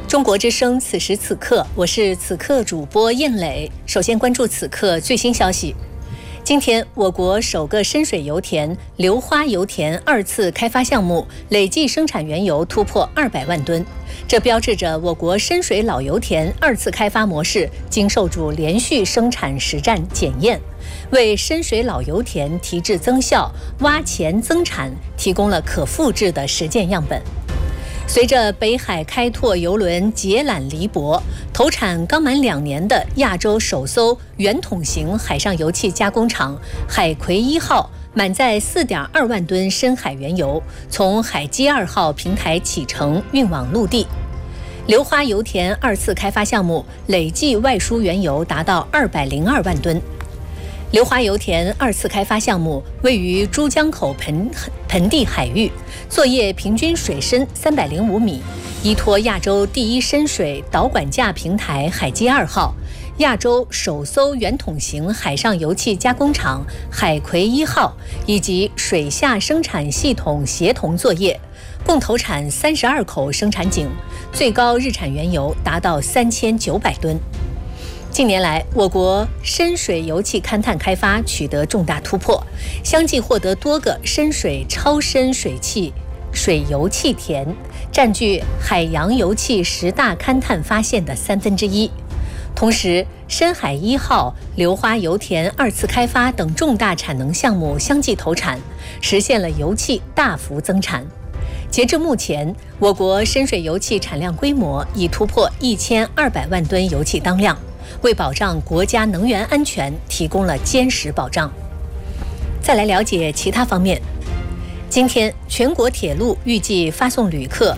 中国之声，此时此刻，我是此刻主播燕磊。首先关注此刻最新消息。今天，我国首个深水油田硫花油田2次开发项目累计生产原油突破200万吨，这标志着我国深水老油田2次开发模式经受住连续生产实战检验，为深水老油田提质增效、挖潜增产提供了可复制的实践样本。随着北海开拓邮轮解缆离泊，投产刚满2年的亚洲首艘圆筒型海上油气加工厂海葵1号满载4.2万吨深海原油，从海基2号平台启程运往陆地。硫花油田2次开发项目累计外输原油达到202万吨。硫花油田2次开发项目位于珠江口盆地海域，作业平均水深305米，依托亚洲第一深水导管架平台海基2号、亚洲首艘圆筒型海上油气加工厂海葵1号以及水下生产系统协同作业，共投产32口生产井，最高日产原油达到3900吨。近年来，我国深水油气勘探开发取得重大突破，相继获得多个深水超深水油气田，占据海洋油气10大勘探发现的1/3。同时，深海1号、硫花油田2次开发等重大产能项目相继投产，实现了油气大幅增产。截至目前，我国深水油气产量规模已突破1200万吨油气当量，为保障国家能源安全提供了坚实保障。再来了解其他方面。今天，全国铁路预计发送旅客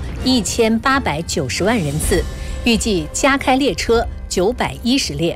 1890万人次，预计加开列车910列。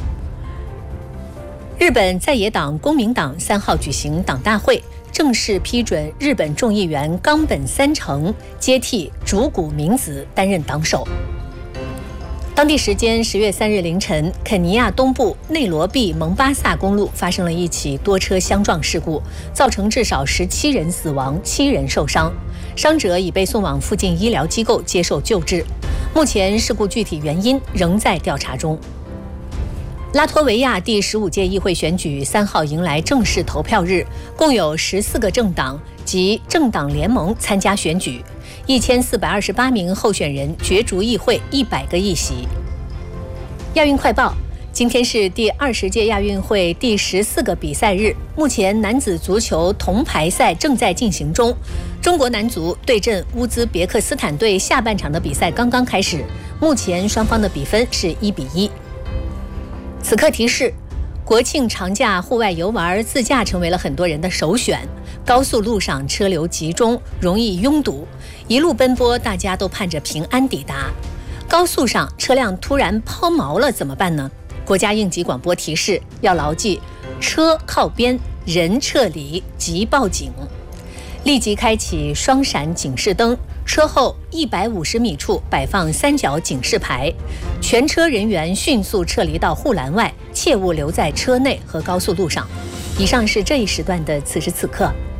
日本在野党公明党3号举行党大会，正式批准日本众议员冈本三成接替竹谷明子担任党首。当地时间10月3日凌晨，肯尼亚东部内罗毕蒙巴萨公路发生了一起多车相撞事故，造成至少17人死亡，7人受伤，伤者已被送往附近医疗机构接受救治。目前事故具体原因仍在调查中。拉脱维亚第15届议会选举3号迎来正式投票日，共有14个政党及政党联盟参加选举，1428名候选人角逐议会100个议席。亚运快报，今天是第20届亚运会第14个比赛日，目前男子足球铜牌赛正在进行中。中国男足对阵乌兹别克斯坦队下半场的比赛刚刚开始，目前双方的比分是1-1。此刻提示，国庆长假户外游玩自驾成为了很多人的首选，高速路上车流集中，容易拥堵，一路奔波，大家都盼着平安抵达。高速上车辆突然抛锚了怎么办呢？国家应急广播提示要牢记：车靠边，人撤离即报警。立即开启双闪警示灯，车后150米处摆放3角警示牌，全车人员迅速撤离到护栏外，切勿留在车内和高速路上。以上是这一时段的此时此刻。